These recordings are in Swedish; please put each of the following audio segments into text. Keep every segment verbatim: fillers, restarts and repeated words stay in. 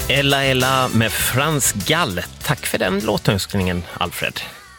Ella Ella med Frans Gall. Tack för den låtönskningen, Alfred.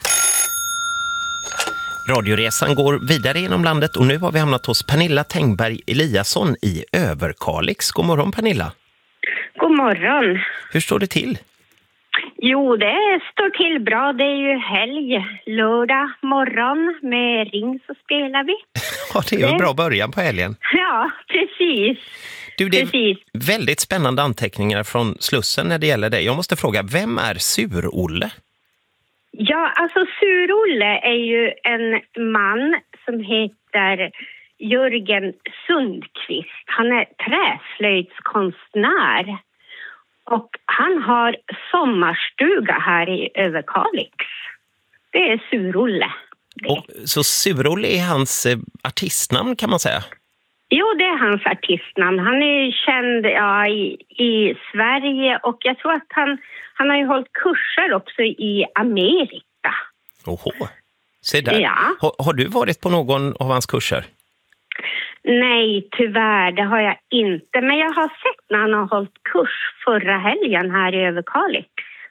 Radioresan går vidare genom landet och nu har vi hamnat hos Pernilla Tengberg Eliasson i Överkalix. God morgon, Pernilla. God morgon. Hur står det till? Jo, det står till bra. Det är ju helg, lördag morgon. Med Ring så spelar vi. Ja, det är ju en bra början på helgen. Ja, precis. Du, det är precis. väldigt spännande anteckningar från Slussen när det gäller det. Jag måste fråga, vem är Sur-Olle? Ja, alltså Sur-Olle är ju en man som heter Jörgen Sundqvist. Han är träslöjdskonstnär. Och han har sommarstuga här i Överkalix. Det är Sur-Olle. Och, så Sur-Olle är hans eh, artistnamn, kan man säga? Jo, det är hans artistnamn. Han är ju känd ja, i, i Sverige och jag tror att han, han har ju hållit kurser också i Amerika. Oho, se där. Ja. Har, har du varit på någon av hans kurser? Nej, tyvärr, det har jag inte. Men jag har sett när han har hållit kurs förra helgen här i Överkalix.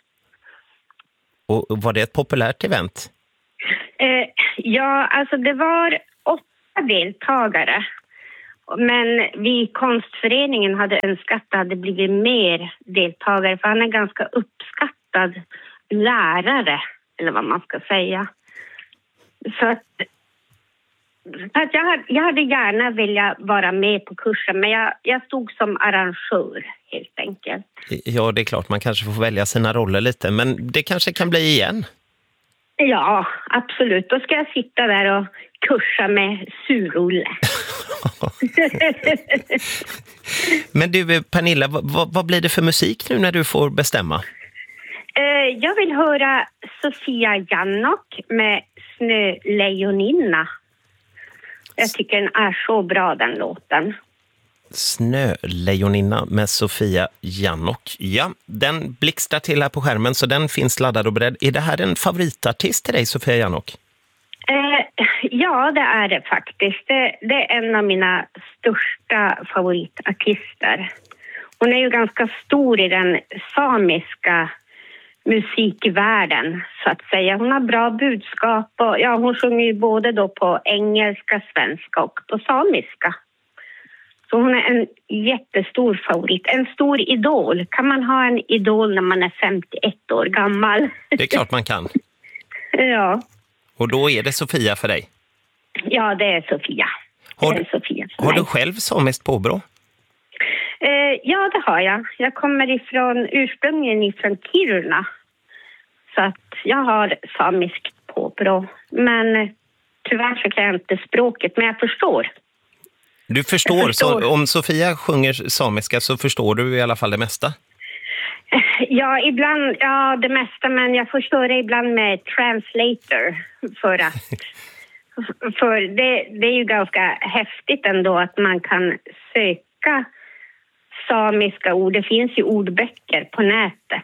Och var det ett populärt event? Eh, ja, alltså det var åtta deltagare. Men vi i konstföreningen hade önskat att det hade blivit mer deltagare. För han är ganska uppskattad lärare, eller vad man ska säga. Så att... Att jag, hade, jag hade gärna velat vara med på kursen, men jag, jag stod som arrangör helt enkelt. Ja, det är klart, man kanske får välja sina roller lite, men det kanske kan bli igen. Ja, absolut. Då ska jag sitta där och kursa med Sur-Olle. Men du, Pernilla, vad, vad blir det för musik nu när du får bestämma? Uh, jag vill höra Sofia Jannok med Snölejoninna. Jag tycker den är så bra, den låten. Snölejoninna med Sofia Jannok. Ja, den blixtrar till här på skärmen så den finns laddad och beredd. Är det här en favoritartist till dig, Sofia Jannok? Eh, ja, det är det faktiskt. Det, det är en av mina största favoritartister. Hon är ju ganska stor i den samiska musikvärlden, så att säga. Hon har bra budskap och ja, hon sjunger ju både då på engelska, svenska och på samiska. Så hon är en jättestor favorit. En stor idol. Kan man ha en idol när man är femtioett år gammal? Det är klart man kan. Ja. Och då är det Sofia för dig? Ja, det är Sofia. Har, det är Sofia har du själv samiskt påbrå? Eh, ja, det har jag. Jag kommer ifrån, ursprungligen ifrån Kiruna. Så att jag har samiskt påbrå. Men tyvärr så kan jag inte språket, men jag förstår. Du förstår, jag förstår. Så om Sofia sjunger samiska så förstår du i alla fall det mesta? Ja, ibland, ja det mesta, men jag förstår det ibland med translator för att för det, det är ju ganska häftigt ändå att man kan söka samiska ord. Det finns ju ordböcker på nätet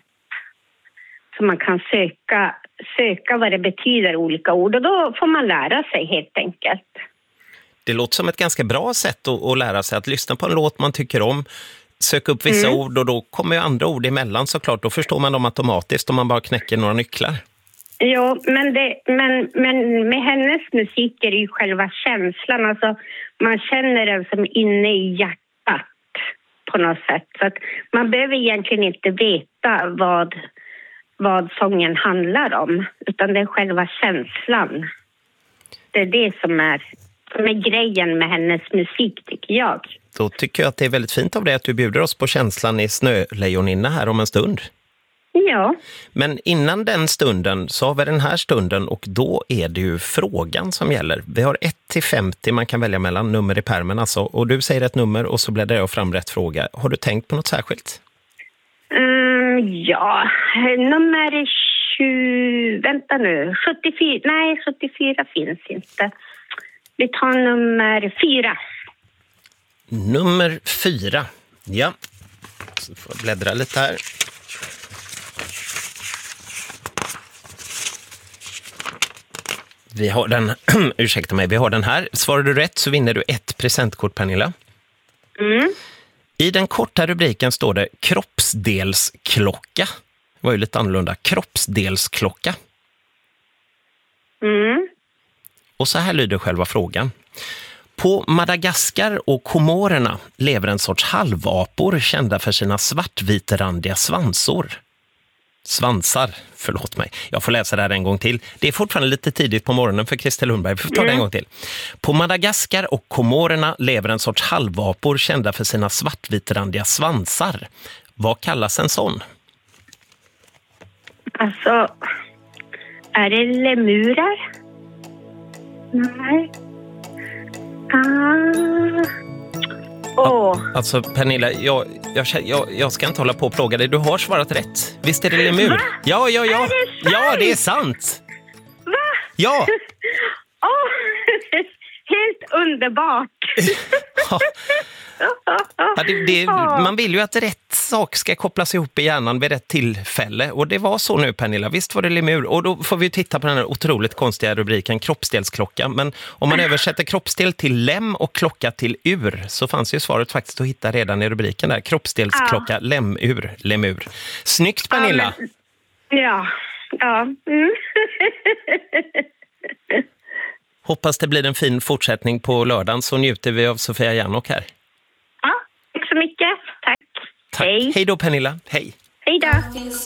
så man kan söka, söka vad det betyder olika ord och då får man lära sig helt enkelt. Det låter som ett ganska bra sätt att, att lära sig att lyssna på en låt man tycker om, söka upp vissa mm. ord och då kommer ju andra ord emellan såklart. Då förstår man dem automatiskt om man bara knäcker några nycklar. Ja, men, det, men, men med hennes musik är det ju själva känslan. Alltså, man känner den som inne i hjärtat på något sätt. Så att man behöver egentligen inte veta vad, vad sången handlar om. Utan det är själva känslan. Det är det som är, som är grejen med hennes musik, tycker jag. Då tycker jag att det är väldigt fint av dig att du bjuder oss på känslan i Snölejoninna här om en stund. Ja. Men innan den stunden så har vi den här stunden och då är det ju frågan som gäller. Vi har ett till femtio man kan välja mellan, nummer i pärmen alltså. Och du säger ett nummer och så blir det jag fram rätt fråga. Har du tänkt på något särskilt? Mm, ja, nummer tjugo, vänta nu, sjuttiofyra, nej sjuttiofyra finns inte. Vi tar nummer fyra. Nummer fyra, ja. Så får jag bläddra lite här. Vi har den, ursäkta mig, vi har den här. Svarar du rätt så vinner du ett presentkort, Pernilla. Mm. I den korta rubriken står det kroppsdelsklocka. Det var ju lite annorlunda. Kroppsdelsklocka. Mm. Och så här lyder själva frågan. På Madagaskar och Komorerna lever en sorts halvapor kända för sina svartvitrandiga svansor. Svansar, förlåt mig. Jag får läsa det här en gång till. Det är fortfarande lite tidigt på morgonen för Christer Lundberg. Vi får ta det en gång till. På Madagaskar och Komorerna lever en sorts halvapor kända för sina svartvitrandiga svansar. Vad kallas en sån? Alltså, är det lemurer? Nej. Ah. Åh. Alltså Pernilla, jag, jag, jag, jag ska inte hålla på och plåga dig. Du har svarat rätt. Visst är det lemur? Va? Ja, ja, ja. Är det sant? Ja, det är sant. Va? Ja. Åh, helt underbart. Ja. Ja, det, det, man vill ju att rätt sak ska kopplas ihop i hjärnan vid rätt tillfälle. Och det var så nu, Pernilla. Visst var det lemur. Och då får vi titta på den här otroligt konstiga rubriken kroppsdelsklocka. Men om man översätter kroppsdel till lem och klocka till ur så fanns ju svaret faktiskt att hitta redan i rubriken där. Kroppsdelsklocka, ja. Lemur, lemur. Snyggt, Pernilla. Ja. Men, ja. ja. Mm. Hoppas det blir en fin fortsättning på lördagen, så njuter vi av Sofia Jannok här. Ja, tack så mycket. Tack. Tack. Hej. Hej då, Pernilla. Hej. Hej då.